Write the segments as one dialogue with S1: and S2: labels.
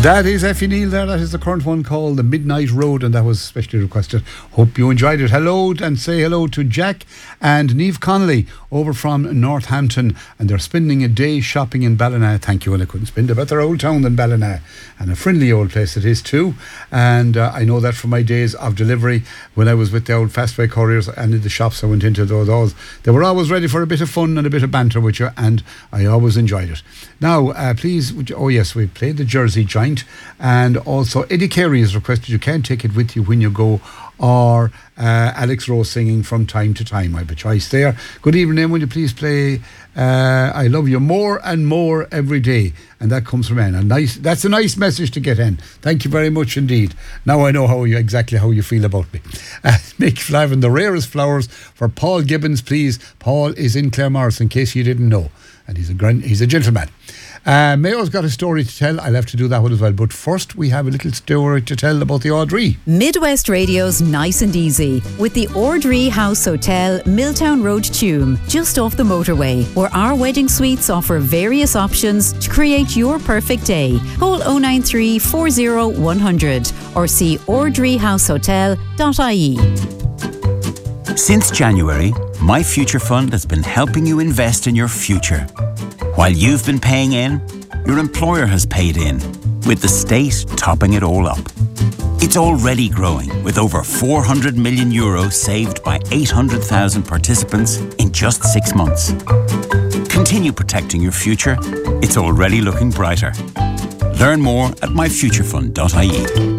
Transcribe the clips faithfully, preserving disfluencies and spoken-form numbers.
S1: That is Effie Neal there. That is the current one called The Midnight Road, and that was specially requested. Hope you enjoyed it. Hello, and say hello to Jack and Niamh Connolly over from Northampton, and they're spending a day shopping in Ballina. Thank you, and I couldn't spend a better old town than Ballina, and a friendly old place it is too. And uh, I know that from my days of delivery when I was with the old Fastway couriers and in the shops I went into, those, those they were always ready for a bit of fun and a bit of banter with you, and I always enjoyed it. Now, uh, please, would you, oh yes, we played the Jersey Giant. And also Eddie Carey has requested you can't take it with you when you go, or uh, Alex Rose singing From Time to Time. I have a choice there. Good evening, will you please play uh, I Love You More and More Every Day, and that comes from Anne. A nice, that's a nice message to get in. Thank you very much indeed. Now I know how you exactly how you feel about me. Uh, Mick Flavin, The Rarest Flowers for Paul Gibbons, please. Paul is in Claremorris, in case you didn't know, and he's a grand, he's a gentleman. Uh, Mayo's got a story to tell. I'll have to do that one as well. But first, we have a little story to tell about the Audrey.
S2: Midwest Radio's Nice and Easy with the Audrey House Hotel, Milltown Road, Tuam, just off the motorway, where our wedding suites offer various options to create your perfect day. Call oh nine three, four oh, one hundred or see audrey house hotel dot I E.
S3: Since January, My Future Fund has been helping you invest in your future. While you've been paying in, your employer has paid in, with the state topping it all up. It's already growing, with over four hundred million euros saved by eight hundred thousand participants in just six months. Continue protecting your future. It's already looking brighter. Learn more at my future fund dot I E.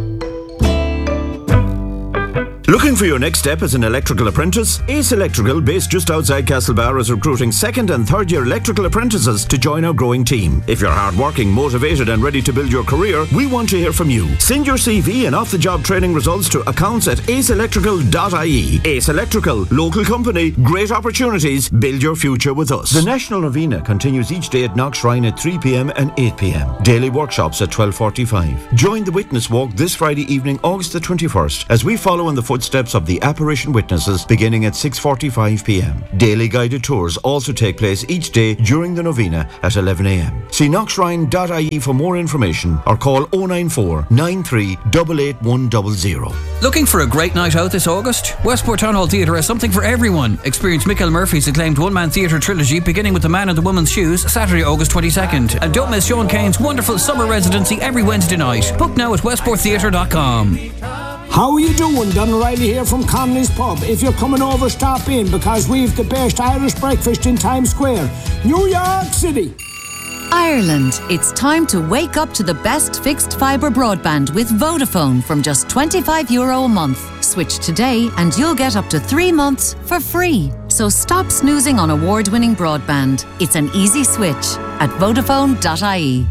S4: Looking for your next step as an electrical apprentice? Ace Electrical, based just outside Castlebar, is recruiting second and third year electrical apprentices to join our growing team. If you're hardworking, motivated and ready to build your career, we want to hear from you. Send your C V and off-the-job training results to accounts at ace electrical dot I E. Ace Electrical, local company, great opportunities, build your future with us. The National Novena continues each day at Knock Shrine at three p.m. and eight p.m. Daily workshops at twelve forty-five. Join the Witness Walk this Friday evening, August the twenty-first, as we follow in the footsteps of the apparition witnesses beginning at six forty-five p.m. Daily guided tours also take place each day during the novena at eleven a.m. See knock shrine dot I E for more information or call oh nine four, nine three eight eight one zero zero.
S5: Looking for a great night out this August? Westport Town Hall Theatre has something for everyone. Experience Michael Murphy's acclaimed one-man theatre trilogy beginning with The Man and the Woman's Shoes, Saturday, August twenty-second. And don't miss Sean Kane's wonderful summer residency every Wednesday night. Book now at westport theatre dot com.
S6: How are you doing? Don O'Reilly here from Connolly's Pub. If you're coming over, stop in, because we've the best Irish breakfast in Times Square, New York City.
S2: Ireland, it's time to wake up to the best fixed fibre broadband with Vodafone from just twenty-five euro a month. Switch today and you'll get up to three months for free. So stop snoozing on award-winning broadband. It's an easy switch at vodafone dot I E.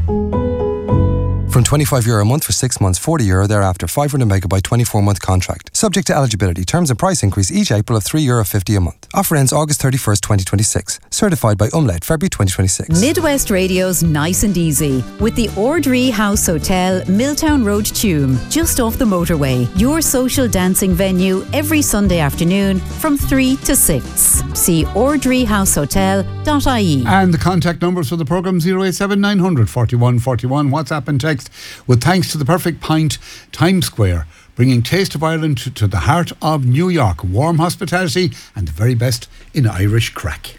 S7: From twenty-five euro a month for six months, forty euro thereafter, five hundred megabyte, twenty-four month contract. Subject to eligibility. Terms and price increase each April of three euro fifty a month. Offer ends August thirty-first, twenty twenty-six. Certified by Umlaut, February twenty twenty-six.
S2: Midwest Radio's Nice and Easy with the Audrey House Hotel, Milltown Road, Tuam, just off the motorway. Your social dancing venue every Sunday afternoon from three to six. See audrey house hotel dot I E.
S1: And the contact numbers for the programme oh eight seven, nine hundred, forty-one forty-one. WhatsApp and text. With thanks to the Perfect Pint, Times Square, bringing Taste of Ireland to, to the heart of New York. Warm hospitality and the very best in Irish crack.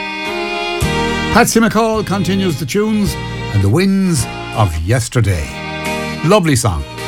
S1: Patsy McCall continues the tunes and the winds of yesterday. Lovely song.